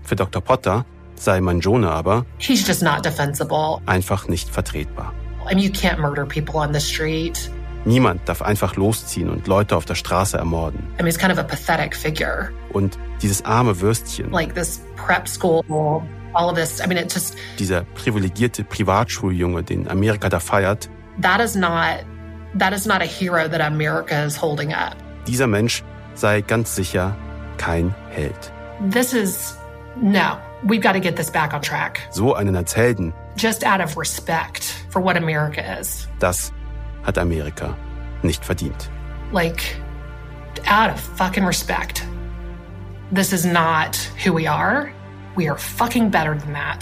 Für Dr. Potter sei Mangione aber he's just not defensible. Einfach nicht vertretbar. I mean, you can't murder people on the street. Niemand darf einfach losziehen und Leute auf der Straße ermorden. I mean, it's kind of a pathetic figure. Und dieses arme Würstchen, Like this prep school, all of this, I mean, it just... dieser privilegierte Privatschuljunge, den Amerika da feiert, That is not a hero that America is holding up. dieser Mensch sei ganz sicher kein Held. No, we've got to get this back on track. So einen als Helden, Just out of respect for what America is. das hat Amerika nicht verdient. Like, out of fucking respect. This is not who we are. We are fucking better than that.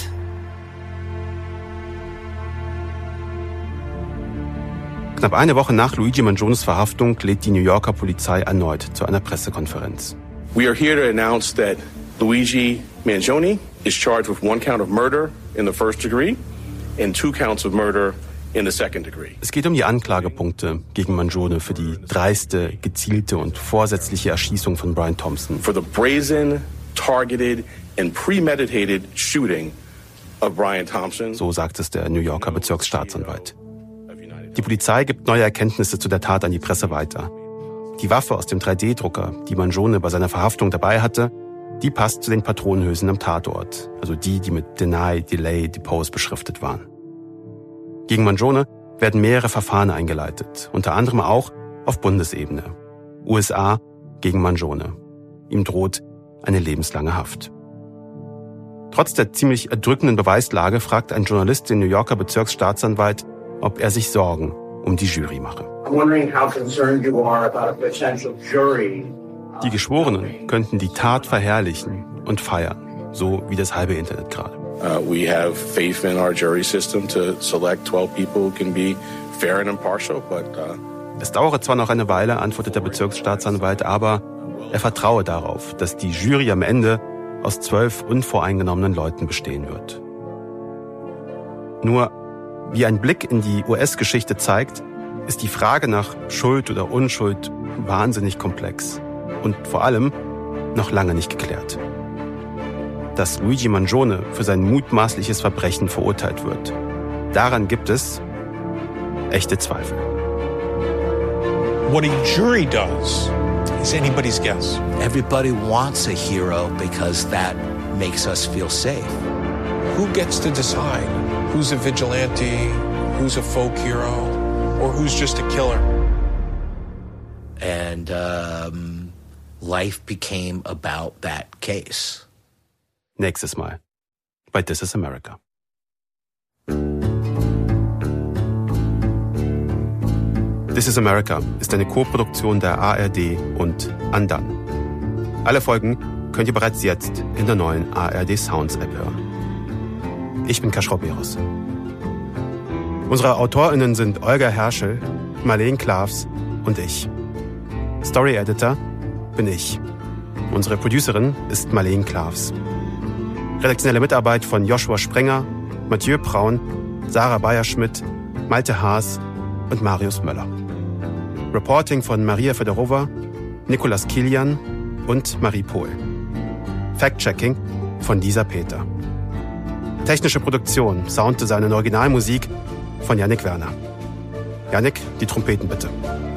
Knapp eine Woche nach Luigi Mangiones Verhaftung lädt die New Yorker Polizei erneut zu einer Pressekonferenz. We are here to announce that Luigi Mangione is charged with 1 count of murder in the first degree and 2 counts of murder in the second degree. Es geht um die Anklagepunkte gegen Mangione für die dreiste, gezielte und vorsätzliche Erschießung von Brian Thompson. For the brazen, targeted and premeditated shooting of Brian Thompson. So sagt es der New Yorker Bezirksstaatsanwalt. Die Polizei gibt neue Erkenntnisse zu der Tat an die Presse weiter. Die Waffe aus dem 3D-Drucker, die Mangione bei seiner Verhaftung dabei hatte, die passt zu den Patronenhülsen am Tatort, also die mit Deny, Delay, Depose beschriftet waren. Gegen Mangione werden mehrere Verfahren eingeleitet, unter anderem auch auf Bundesebene. USA gegen Mangione. Ihm droht eine lebenslange Haft. Trotz der ziemlich erdrückenden Beweislage fragt ein Journalist den New Yorker Bezirksstaatsanwalt, ob er sich Sorgen um die Jury mache. Die Geschworenen könnten die Tat verherrlichen und feiern, so wie das halbe Internet gerade. We have faith in our jury system to select 12 people who can be fair and impartial, but Es dauere zwar noch eine Weile, antwortet der Bezirksstaatsanwalt, aber er vertraue darauf, dass die Jury am Ende aus 12 unvoreingenommenen Leuten bestehen wird. Nur, wie ein Blick in die US-Geschichte zeigt, ist die Frage nach Schuld oder Unschuld wahnsinnig komplex und vor allem noch lange nicht geklärt. Dass Luigi Mangione für sein mutmaßliches Verbrechen verurteilt wird, daran gibt es echte Zweifel. What a jury does is anybody's guess. Everybody wants a hero because that makes us feel safe. Who gets to decide who's a vigilante, who's a folk hero, or who's just a killer? And life became about that case. Nächstes Mal bei This is America. This is America ist eine Co-Produktion der ARD und Undone. Alle Folgen könnt ihr bereits jetzt in der neuen ARD Sounds App hören. Ich bin Kaspar Beros. Unsere AutorInnen sind Olga Herschel, Marleen Klaafs und ich. Story Editor bin ich. Unsere Producerin ist Marleen Klaafs. Redaktionelle Mitarbeit von Joshua Sprenger, Mathieu Braun, Sarah Bayer-Schmidt, Malte Haas und Marius Möller. Reporting von Maria Fedorova, Nikolas Kilian und Marie Pohl. Fact-Checking von Lisa Peter. Technische Produktion, Sounddesign und Originalmusik von Yannick Werner. Yannick, die Trompeten bitte.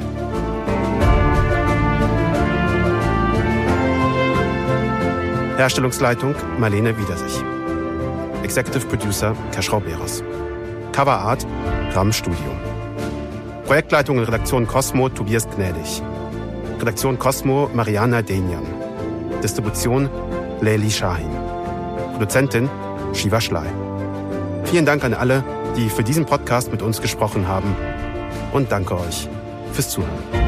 Herstellungsleitung Marlene Wiedersich. Executive Producer Kaspar Beros. Cover Art RAM Studio. Projektleitung und Redaktion Cosmo Tobias Gnädig. Redaktion Cosmo Mariana Denian. Distribution Leili Shahin. Produzentin Shiva Schley. Vielen Dank an alle, die für diesen Podcast mit uns gesprochen haben. Und danke euch fürs Zuhören.